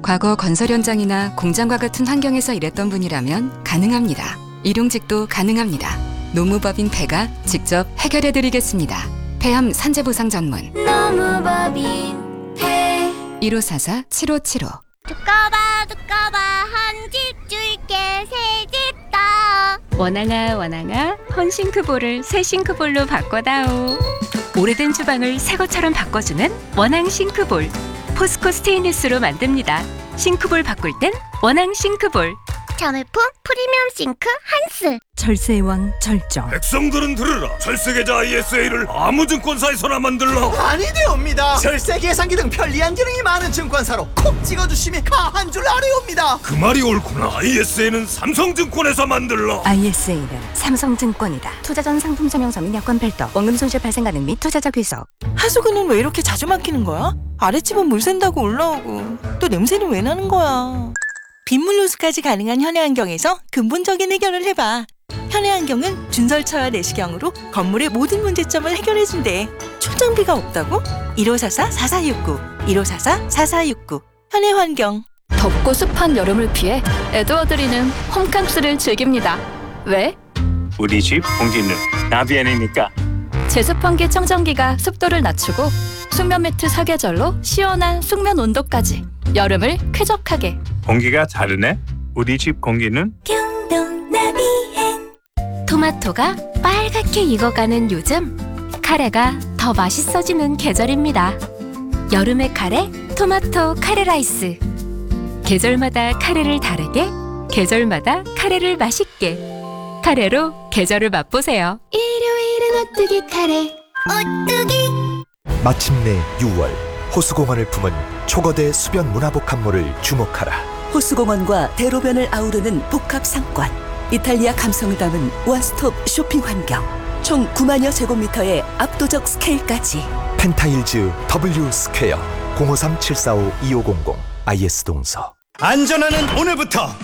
과거 건설 현장이나 공장과 같은 환경에서 일했던 분이라면 가능합니다. 일용직도 가능합니다. 노무법인 폐가 직접 해결해드리겠습니다. 폐암 산재보상 전문 노무법인 폐 1544-7575 두꺼봐 한 집 줄게 새 집 더. 원앙아 헌싱크볼을 새 싱크볼로 바꿔다오. 오래된 주방을 새 것처럼 바꿔주는 원앙 싱크볼. 포스코 스테인리스로 만듭니다. 싱크볼 바꿀 땐 원앙 싱크볼. 자매품 프리미엄 싱크 한스. 절세의 왕 절정. 백성들은 들으라. 절세계좌 ISA를 아무 증권사에서나 만들라. 아니되옵니다. 절세 계산기 등 편리한 기능이 많은 증권사로 콕 찍어주시면 가한 줄 아뢰옵니다. 그 말이 옳구나. ISA는 삼성증권에서 만들라. ISA는 삼성증권이다. 투자 전 상품 설명서 및 여권 별도, 원금 손실 발생 가능 및 투자자 귀속. 하수구는 왜 이렇게 자주 막히는 거야? 아랫집은 물 샌다고 올라오고 또 냄새는 왜 나는 거야? 빗물 호수까지 가능한 현해환경에서 근본적인 해결을 해봐. 현해환경은 준설차와 내시경으로 건물의 모든 문제점을 해결해준대. 출장비가 없다고? 1544-4469 1544-4469 현해환경. 덥고 습한 여름을 피해 에드워드리는 홈캉스를 즐깁니다. 왜? 우리 집 공기는 나비엔이니까. 제습환기 청정기가 습도를 낮추고 숙면 매트 사계절로 시원한 숙면 온도까지 여름을 쾌적하게. 공기가 다르네. 우리 집 공기는 경동 나비엔. 토마토가 빨갛게 익어가는 요즘, 카레가 더 맛있어지는 계절입니다. 여름의 카레, 토마토 카레 라이스. 계절마다 카레를 다르게, 계절마다 카레를 맛있게. 카레로 계절을 맛보세요. 일요일은 오뚜기 카레. 오뚜기. 마침내 6월 호수공원을 품은 초거대 수변 문화복합물을 주목하라. 호수공원과 대로변을 아우르는 복합 상권. 이탈리아 감성을 담은 원스톱 쇼핑 환경. 총 9만여 제곱미터의 압도적 스케일까지. 펜타일즈 W 스퀘어 053-745-2500 IS동서. 안전하는 오늘부터